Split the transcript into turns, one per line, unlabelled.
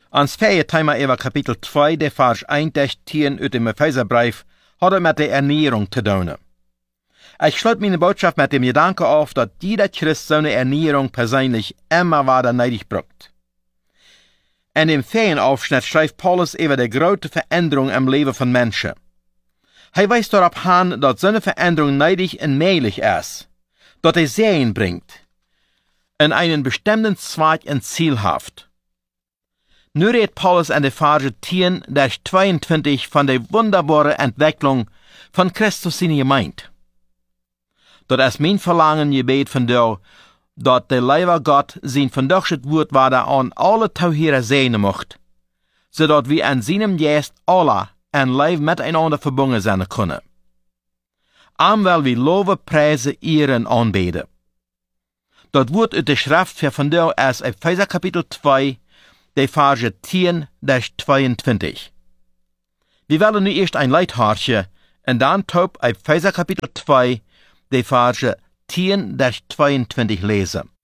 Ans vierde Thema über Kapitel 2, der Vers 1 uit dem Epheserbrief, hat mit der Ernährung zu tun. Ich schloss meine Botschaft mit dem Gedanken auf, dass jeder Christ seine Ernährung persönlich immer weiter nötig braucht. In dem Ferienaufschnitt schreibt Paulus über die große Veränderung im Leben von Menschen. Er weist darauf hin, dass seine Veränderung nötig und möglich ist, dass er Sehen bringt, in einen bestimmten Zweck und Ziel hat. Nu redet Paulus in der Verse 10-22 von der wunderbaren Entwicklung von Christus seine Gemeinde. Dat is mijn verlangen gebed van jou, dat de Leiber Gott zijn verdochtet Wort weiter an alle Tauhierer sehen mocht, zodat wir an seinem Geist alle ein Leib miteinander verbunden sein können. Weil wir loven, preisen, ehren, anbeten. Dat Wort uit de Schrift für von jou ist Epheser Kapitel 2, die Verse 10-22. Wir wollen nu erst ein Leithaartje und dann taub Epheser Kapitel 2, die Verse 10-22 lesen.